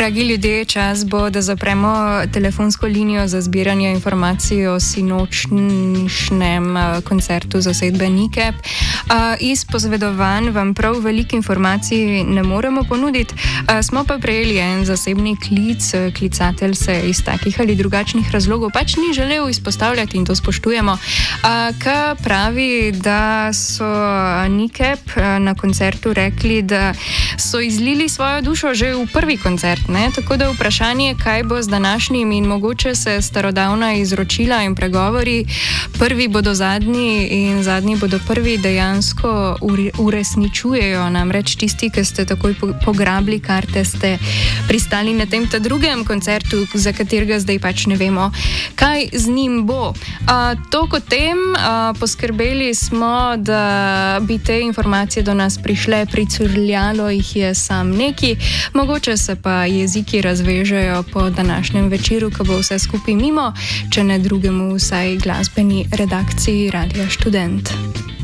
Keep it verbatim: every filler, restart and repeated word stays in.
Dragi ljudje, čas bo, da zapremo telefonsko linijo za zbiranje informacij o sinočnjem koncertu zasedbe Nikep. Iz posvedovanj vam prav veliko informacij ne moremo ponuditi, smo pa prejeli en zasebni klic, klicatelj se iz takih ali drugačnih razlogov pač ni želel izpostavljati in to spoštujemo, ki pravi, da so Nikep na koncertu rekli, da so izlili svojo dušo že v prvi koncert, ne? Tako da vprašanje, kaj bo z današnjim in mogoče se starodavna izročila in pregovori, prvi bodo zadnji in zadnji bodo prvi, dejansko uresničujejo. Namreč tisti, ki ste takoj pograbili karte, ste pristali na tem ta drugem koncertu, za katerega zdaj pač ne vemo, kaj z njim bo. A, to kot tem, a, poskrbeli smo, da bi te informacije do nas prišle, pricurljalo jih je sam neki, mogoče se pa jeziki razvežejo po današnjem večeru, ko bo vse skupaj mimo, če ne drugemu vsaj glasbeni redakciji Radia Študent.